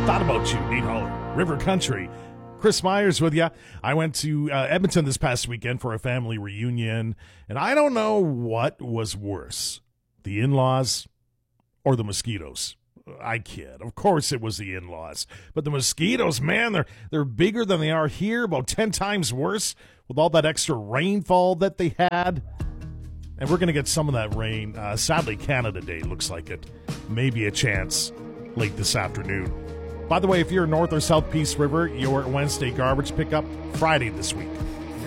Thought about you, Nate Holler, River Country. Chris Myers with you. I went to Edmonton this past weekend for a family reunion, and I don't know what was worse, the in-laws or the mosquitoes. I kid. Of course it was the in-laws. But the mosquitoes, man, they're bigger than they are here, about 10 times worse with all that extra rainfall that they had. And we're going to get some of that rain. Sadly, Canada Day looks like it. Maybe a chance late this afternoon. By the way, if you're North or South Peace River, your Wednesday garbage pickup, Friday this week.